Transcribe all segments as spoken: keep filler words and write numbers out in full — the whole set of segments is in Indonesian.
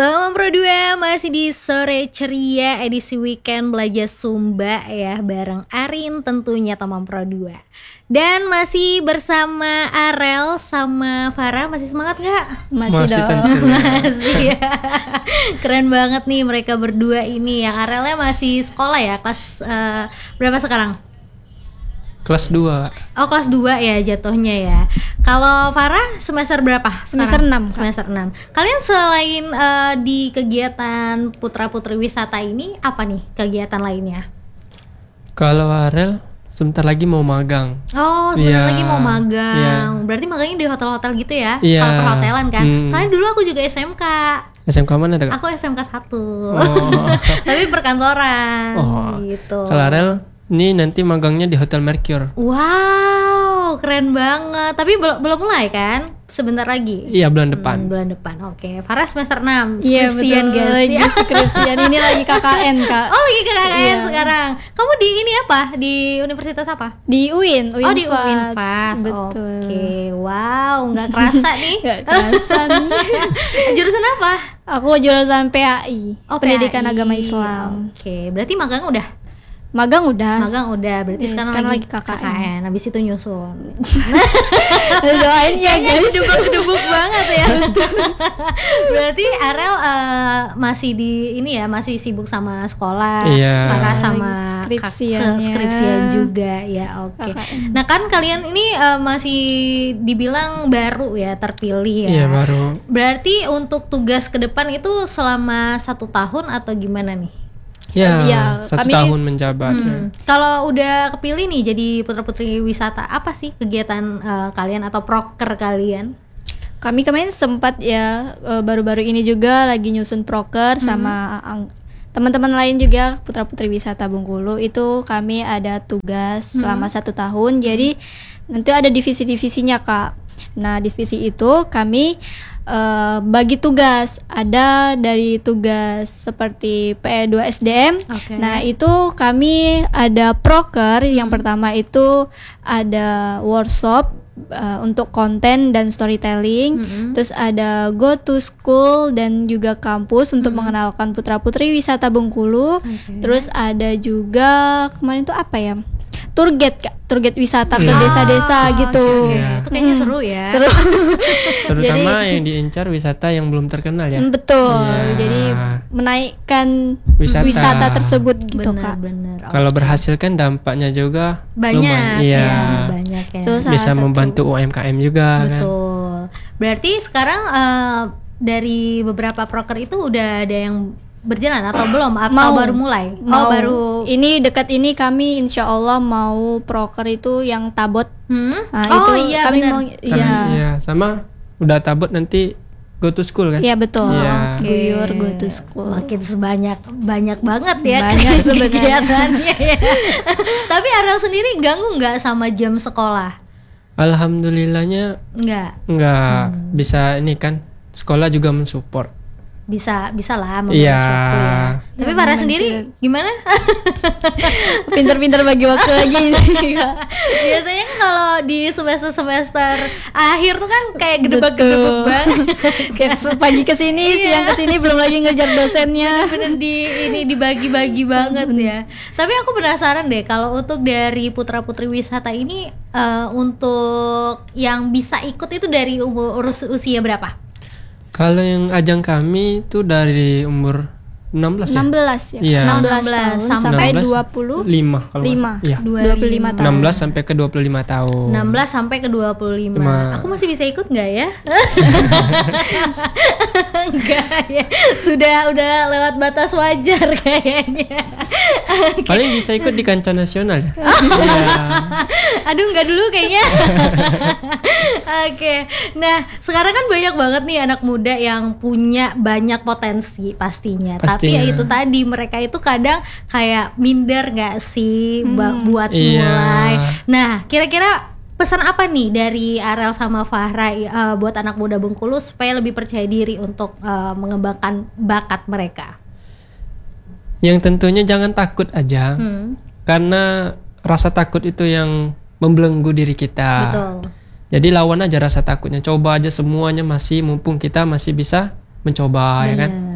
Teman Pro dua masih di sore ceria edisi weekend belajar Sumba ya, bareng Arin tentunya teman Pro dua. Dan masih bersama Arel sama Farah. Masih semangat gak? Masih, Masih dong Masih ya. Keren banget nih mereka berdua ini. Yang Arelnya masih sekolah ya, kelas uh, berapa sekarang? Kelas dua. Oh, kelas dua ya jatuhnya ya. Kalau Farah semester berapa? Semester enam, Kak. Semester enam. Kalian selain uh, di kegiatan Putra Putri Wisata ini, apa nih kegiatan lainnya? Kalau Arel sebentar lagi mau magang. Oh, sebentar Iya, lagi mau magang. iya. Berarti magangnya di hotel-hotel gitu ya? Iya. Kalau perhotelan kan? Hmm. Soalnya dulu aku juga S M K. S M K mana tuh, Kak? Aku S M K satu. Oh. Tapi perkantoran Oh. gitu. Kalau Arel ini nanti magangnya di Hotel Mercure. Wow, keren banget. Tapi belum belum mulai kan? Sebentar lagi. Iya, bulan depan. Hmm, bulan depan. Oke. Farah semester enam. Iya Skripsian betul, guys. lagi skripsian. Ini lagi K K N, Kak. Oh, lagi ke K K N Iya. sekarang. Kamu di ini apa? Di universitas apa? Di U I N, U I N Oh, di Fast. Unfas. Betul. Oke. Wow, nggak kerasa nih. Gak kerasa nih. Jurusan apa? Aku jurusan P A I, Oh, Pendidikan P A I. Agama Islam. Oke, berarti magang udah. Magang udah. Magang udah, berarti Iya, sekarang, sekarang lagi lagi K K N. K K N. Habis itu nyusun. Doain ya guys. Kedubuk-kedubuk banget ya. Berarti Arel uh, masih di ini ya, masih sibuk sama sekolah, Iya. Farah sama Skripsiannya. kak- skripsian juga ya. Oke. K K N. Nah, kan kalian ini uh, masih dibilang baru ya, terpilih ya. Iya, baru. Berarti untuk tugas ke depan itu selama satu tahun atau gimana nih? Ya, Iya, satu kami- tahun menjabat. ya. Hmm. Kalau udah kepilih nih jadi Putra Putri Wisata, apa sih kegiatan uh, kalian atau proker kalian? Kami kemarin sempat ya eh, baru-baru ini juga lagi nyusun proker sama ang- teman-teman lain juga Putra Putri Wisata Bengkulu. Itu kami ada tugas selama satu tahun. Jadi nanti ada divisi-divisinya, Kak. Nah, divisi itu kami eh, bagi tugas. Ada dari tugas seperti P E dua S D M. Oke. Nah, itu kami ada proker. Yang pertama itu ada workshop uh, untuk konten dan storytelling. Mm-mm. Terus ada go to school dan juga kampus untuk mengenalkan putra-putri wisata Bengkulu. Oke. Terus ada juga kemarin itu apa ya? Tour guide, Kak. Tour guide wisata ke Iya. desa-desa Ah, gitu. oke. Iya. Itu kayaknya Hmm. seru ya. Seru. Terutama yang diincar wisata yang belum terkenal ya. Mm, Betul. Iya. Jadi menaikkan Wisata. wisata, tersebut gitu, Benar, Kak. benar. Kalau berhasil kan dampaknya juga banyak lumayan. ya, Iya. banyak ya. Itu salah Bisa satu. membantu U M K M juga kan. Betul. Berarti sekarang eh, dari beberapa proker itu udah ada yang berjalan atau belum? Atau Mau. baru mulai? Mau. Oh, baru. Ini dekat ini kami insya Allah mau proker itu yang tabot. Hmm? Nah, oh itu iya kami benar. mau Kan, iya. iya, sama udah tabut nanti go to school kan. Iya betul. Iya. Oke. Guyur go to school. Makin sebanyak banyak banget ya Banyak sebenarnya. kegiatannya ya. Tapi Ariel sendiri ganggu nggak sama jam sekolah? Alhamdulillahnya Nggak. nggak Hmm. bisa ini kan, sekolah juga mensupport. Bisa bisa lah membagi Iya. waktu ya. Tapi Ya, Farah momen sendiri sih. gimana? Pinter-pinter bagi waktu lagi ini. Kak. Biasanya kan kalau di semester-semester akhir tuh kan kayak gedebak-gedebak Betul. banget. Kayak pagi ke sini, Iya. siang ke sini belum lagi ngejar dosennya. Bener di ini dibagi-bagi banget ya. Tapi aku penasaran deh kalau untuk dari Putra Putri Wisata ini eh, untuk yang bisa ikut itu dari umur us- usia berapa? Kalau yang ajang kami itu dari umur enam belas ya? enam belas ya. Iya. enam belas enam belas tahun sampai sampai enam belas, dua puluh lima kalau nggak lima. salah. Iya. dua puluh lima tahun. enam belas sampai ke dua puluh lima tahun. enam belas sampai ke dua puluh lima. Lima. Aku masih bisa ikut nggak ya? Enggak ya. Sudah udah lewat batas wajar kayaknya. Paling bisa ikut di kancah nasional ya. Iya. Aduh, nggak dulu kayaknya. Oke. Nah, sekarang kan banyak banget nih anak muda yang punya banyak potensi pastinya. Tapi ya Pastinya. itu tadi mereka itu kadang kayak minder nggak sih ba- buat Iya. mulai. Nah, kira-kira pesan apa nih dari Arel sama Farah eh, buat anak muda Bengkulu supaya lebih percaya diri untuk eh, mengembangkan bakat mereka? Yang tentunya jangan takut aja. Hmm, Karena rasa takut itu yang membelenggu diri kita. betul. Jadi lawan aja rasa takutnya. Coba aja semuanya masih mumpung kita masih bisa mencoba ya kan. Bener.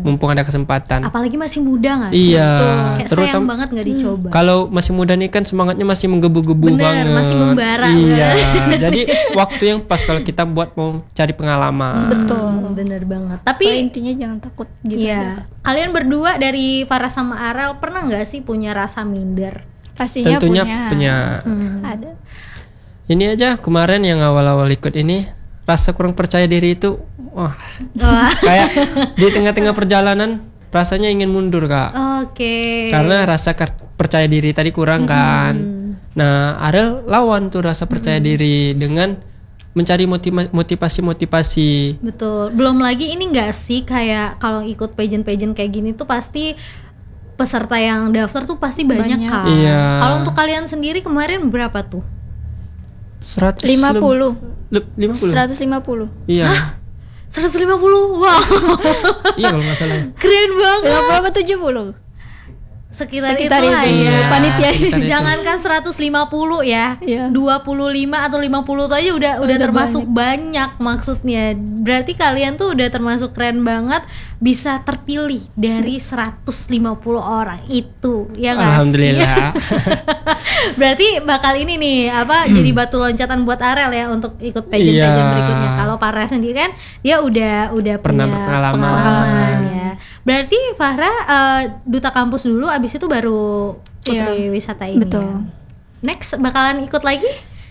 mumpung ada kesempatan. Apalagi masih muda gak sih? Iya, Kayak sayang terutama banget gak dicoba. kalau masih muda nih kan semangatnya masih menggebu-gebu Bener, banget. masih membara. Iya, jadi waktu yang pas kalau kita buat mau cari pengalaman. Betul. Hmm, bener banget. Tapi Tapi intinya jangan takut gitu. iya, aja. kalian berdua dari Farah sama Arel pernah nggak sih punya rasa minder? Pastinya Tentunya punya. punya. Hmm. Ada. Ini aja kemarin yang awal-awal ikut ini rasa kurang percaya diri itu, wah, Wah, kayak di tengah-tengah perjalanan rasanya ingin mundur kak. oke. Karena rasa kar- percaya diri tadi kurang kan. Nah, Arel lawan tuh rasa percaya diri dengan mencari motiva- motivasi-motivasi. Betul. Belum lagi ini nggak sih kayak kalau ikut pageant-pageant kayak gini tuh pasti peserta yang daftar tuh pasti banyak, Banyak. kan. Iya. Kalau untuk kalian sendiri kemarin berapa tuh? seratus lima puluh. leb- lima puluh. seratus lima puluh. Iya. seratus lima puluh. Wow. Iya kalau nggak salah. Keren banget. lima puluh apa tujuh puluh? Sekitar, Sekitar itu lah itu. ya. Panitia. Sekitar itu. Jangankan seratus lima puluh ya. Iya. dua puluh lima atau lima puluh tuh aja udah udah Udah termasuk banyak. maksudnya. Berarti kalian tuh udah termasuk keren banget bisa terpilih dari seratus lima puluh orang itu. Ya nggak sih? Alhamdulillah. Berarti bakal ini nih apa jadi batu loncatan buat Arel ya untuk ikut pageant-pageant Iya. berikutnya. Kalau Farah sendiri kan dia udah udah Pernah punya berpengalaman. pengalaman ya. Berarti Farah eh, duta kampus dulu, abis itu baru Putri Iya. Wisata ini. Betul. Ya. Next bakalan ikut lagi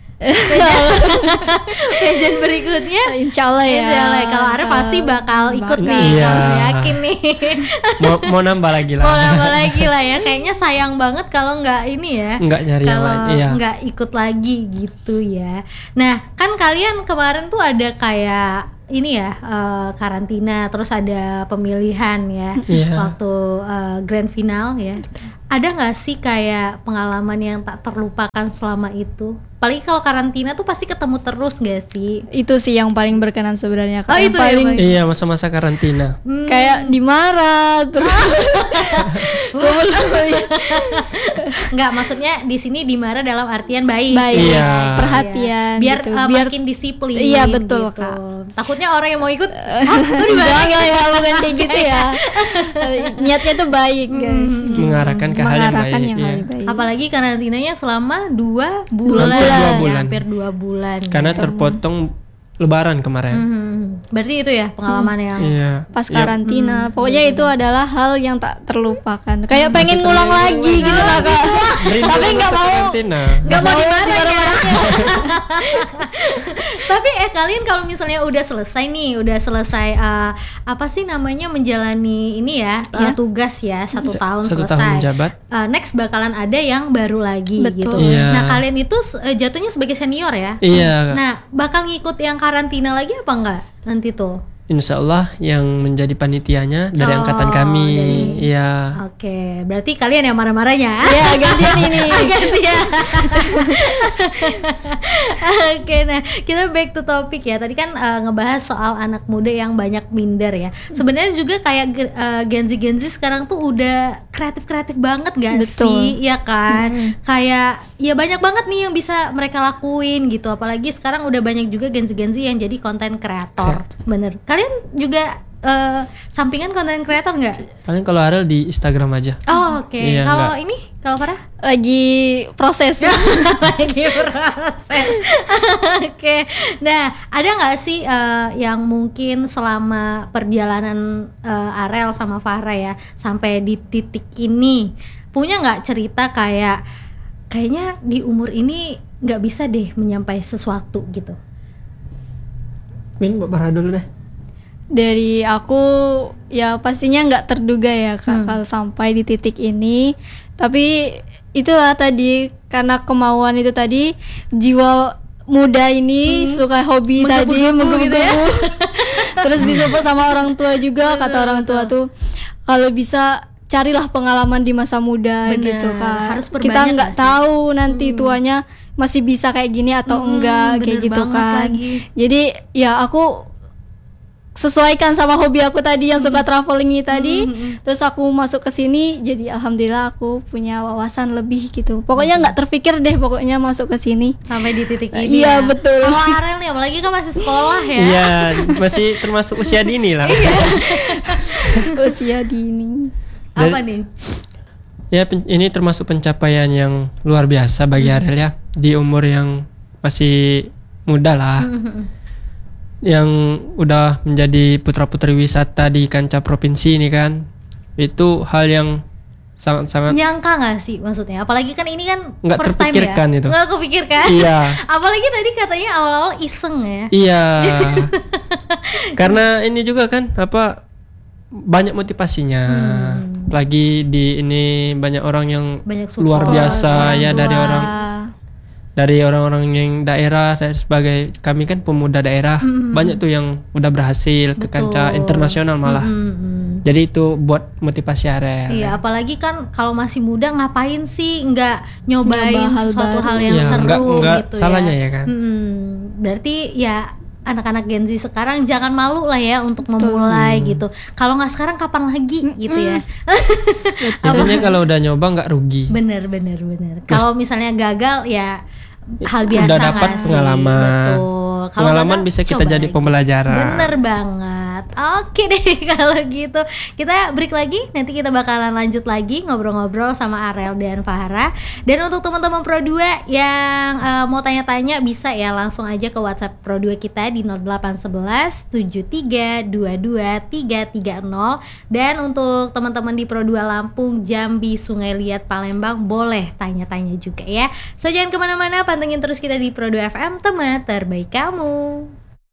pageant berikutnya. Insya Allah ya. Insya Allah. Kalau Arel pasti bakal ikut Bakal. nih, Iya. kalau yakin nih. mau mau nambah lagi lah. Mau nambah lagi lah ya. Kayaknya sayang banget kalau nggak ini ya. Nggak nyari yang Kalau lain, iya. nggak ikut lagi gitu ya. Nah kan kalian kemarin tuh ada kayak ini ya eh, karantina, terus ada pemilihan ya Iya. waktu eh, grand final ya. Ada nggak sih kayak pengalaman yang tak terlupakan selama itu? Apalagi kalau karantina tuh pasti ketemu terus nggak sih? Itu sih yang paling berkenan sebenarnya. Oh, Yang itu ya, paling Bang? Iya, masa-masa karantina. Hmm. kayak dimarah terus. Nggak, maksudnya di sini dimarah dalam artian baik. Baik. Iya. Perhatian Biar gitu. eh, Biar makin disiplin. Iya, betul, gitu. Kak. Takutnya orang yang mau ikut, ah, kok enggak dimarah? enggak ya, bukan kayak gitu ya. Niatnya tuh baik, guys. Mengarahkan ke hal yang Mengarahkan baik, yang iya. hal baik. Apalagi karantinanya selama dua bulan, Hampir dua ya, bulan. hampir dua bulan. Karena ya. terpotong lebaran kemarin. Mhm. Berarti itu ya pengalaman yang Iya. Pas Ya, karantina, pokoknya itu adalah hal yang tak terlupakan. Kayak Masih pengen ngulang pengen lagi gitu lah kak. merindu Tapi nggak masa mau, karantina. nggak mau dimarah-marahin. Tapi eh kalian kalau misalnya udah selesai nih, udah selesai eh, apa sih namanya menjalani ini ya, eh, Ya. tugas ya satu tahun Satu selesai. tahun menjabat. Eh, next bakalan ada yang baru lagi gitu. Betul. Iya. Nah kalian itu eh, jatuhnya sebagai senior ya. Iya. Nah bakal ngikut yang karantina lagi apa enggak nanti tuh? Insya Allah yang menjadi panitianya dari Oh, angkatan kami. dari- Iya. Oke, berarti kalian yang marah-marahnya. Ya gantian ini. Gantian. Oke, nah kita back to topic ya. Tadi kan eh, ngebahas soal anak muda yang banyak minder ya. Sebenarnya juga kayak ge- eh, Gen Z-Gen Z sekarang tuh udah kreatif-kreatif banget gak Betul. sih? Ya kan? Kayak ya banyak banget nih yang bisa mereka lakuin gitu. Apalagi sekarang udah banyak juga Gen Z-Gen Z yang jadi konten kreator. Bener. Kalian juga eh, sampingan konten kreator nggak? Paling kalau Arel di Instagram aja. Oh, oke. Iya, Kalau nggak. ini, kalau Farah? Lagi proses. Lagi proses. Oke. Nah, ada nggak sih eh, yang mungkin selama perjalanan eh, Arel sama Farah ya sampai di titik ini punya nggak cerita kayak kayaknya di umur ini nggak bisa deh menyampai sesuatu gitu? Min, Mbak Farah dulu deh. Dari aku ya pastinya nggak terduga ya kak Hmm. kalau sampai di titik ini. Tapi itulah tadi karena kemauan itu tadi, jiwa muda ini suka hobi tadi Menggebu-gebu gitu ya. menggebu-gebu. Terus disupport sama orang tua juga. Kata orang tua tuh kalau bisa carilah pengalaman di masa muda Bener, gitu kak. harus Kita perbanyak nggak nggak sih? tahu nanti tuanya masih bisa kayak gini atau Hmm, enggak kayak bener gitu banget kan. lagi. Jadi ya aku sesuaikan sama hobi aku tadi yang suka traveling ini tadi. Terus aku masuk ke sini, jadi alhamdulillah aku punya wawasan lebih gitu. Pokoknya nggak terpikir deh pokoknya masuk ke sini. Sampai di titik ini. Iya, ya. betul. Kalau Arel nih apalagi kan masih sekolah ya. Iya, masih termasuk usia dini lah. Usia dini. Apa nih? Ya pen- ini termasuk pencapaian yang luar biasa bagi Ariel ya di umur yang masih muda lah. Yang udah menjadi putra-putri wisata di kancah provinsi ini kan. Itu hal yang sangat-sangat Nyangka nggak sih maksudnya? Apalagi kan ini kan Nggak first time terpikirkan ya. itu. Nggak kepikirkan. Iya. Apalagi tadi katanya awal-awal iseng ya. Iya. Karena ini juga kan apa banyak motivasinya. Hmm. Apalagi di ini banyak orang yang Banyak sukses. luar biasa ya dari tua. orang dari orang-orang yang daerah dan sebagai kami kan pemuda daerah banyak tuh yang udah berhasil ke Betul. kancah internasional malah. Mm-mm. Jadi itu buat motivasi Ariel. Iya, apalagi kan kalau masih muda ngapain sih nggak nyobain Nyoba hal sesuatu baru. hal yang Iya, seru nggak- nggak gitu salahnya ya. ya kan? Mm-mm. Berarti ya anak-anak Gen Z sekarang jangan malu lah ya untuk memulai gitu. Kalau nggak sekarang kapan lagi gitu ya. Intinya kalau udah nyoba nggak rugi. Bener bener bener. Kalau misalnya gagal ya hal biasa Udah dapat nggak sih? pengalaman. Betul. Kalau Pengalaman gagal, bisa kita coba jadi lagi. pembelajaran. Bener banget. Oke deh kalau gitu. Kita break lagi. Nanti kita bakalan lanjut lagi ngobrol-ngobrol sama Ariel dan Farah. Dan untuk teman-teman Pro dua yang eh, mau tanya-tanya bisa ya langsung aja ke WhatsApp Pro dua kita di nol delapan satu satu tujuh tiga dua dua tiga tiga nol. Dan untuk teman-teman di Pro dua Lampung, Jambi, Sungai Liat, Palembang boleh tanya-tanya juga ya. So jangan kemana-mana, pantengin terus kita di Pro dua F M, teman terbaik kamu.